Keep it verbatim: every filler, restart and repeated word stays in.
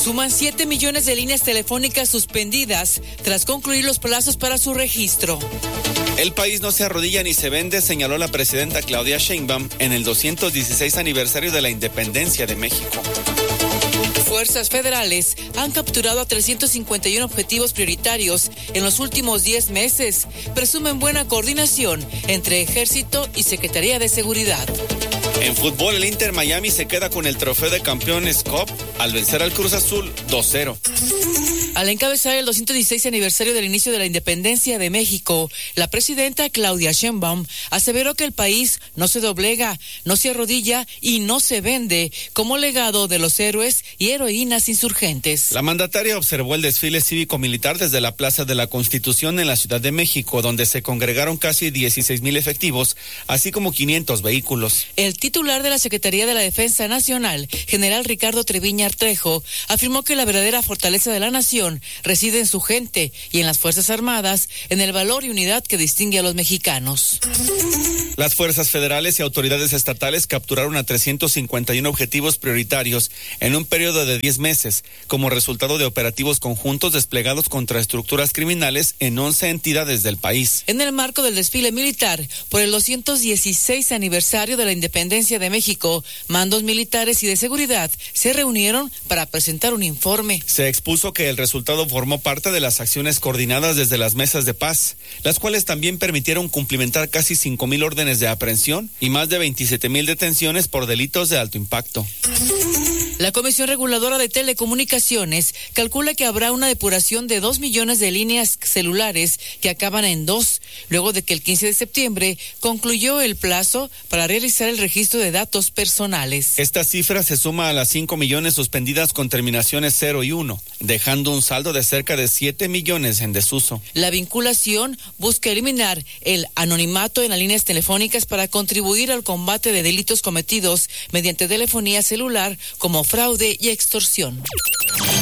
Suman siete millones de líneas telefónicas suspendidas tras concluir los plazos para su registro. El país no se arrodilla ni se vende, señaló la presidenta Claudia Sheinbaum en el doscientos dieciséis aniversario de la independencia de México. Fuerzas federales han capturado a trescientos cincuenta y uno objetivos prioritarios en los últimos diez meses. Presumen buena coordinación entre Ejército y Secretaría de Seguridad. En fútbol, el Inter Miami se queda con el trofeo de Campeones Cup al vencer al Cruz Azul dos cero. Al encabezar el doscientos dieciséis aniversario del inicio de la independencia de México, la presidenta Claudia Sheinbaum aseveró que el país no se doblega, no se arrodilla y no se vende como legado de los héroes y heroínas insurgentes. La mandataria observó el desfile cívico-militar desde la Plaza de la Constitución en la Ciudad de México, donde se congregaron casi dieciséis mil efectivos, así como quinientos vehículos. El titular de la Secretaría de la Defensa Nacional, general Ricardo Treviño Trejo, afirmó que la verdadera fortaleza de la nación reside en su gente y en las Fuerzas Armadas, en el valor y unidad que distingue a los mexicanos. Las fuerzas federales y autoridades estatales capturaron a trescientos cincuenta y uno objetivos prioritarios en un periodo de diez meses, como resultado de operativos conjuntos desplegados contra estructuras criminales en once entidades del país. En el marco del desfile militar por el doscientos dieciséis aniversario de la independencia de México, mandos militares y de seguridad se reunieron para presentar un informe. Se expuso que el resultado resultado formó parte de las acciones coordinadas desde las mesas de paz, las cuales también permitieron cumplimentar casi cinco mil órdenes de aprehensión y más de veintisiete mil detenciones por delitos de alto impacto. La Comisión Reguladora de Telecomunicaciones calcula que habrá una depuración de dos millones de líneas celulares que acaban en dos, luego de que el quince de septiembre concluyó el plazo para realizar el registro de datos personales. Esta cifra se suma a las cinco millones suspendidas con terminaciones cero y uno, dejando un saldo de cerca de siete millones en desuso. La vinculación busca eliminar el anonimato en las líneas telefónicas para contribuir al combate de delitos cometidos mediante telefonía celular como fraude y extorsión.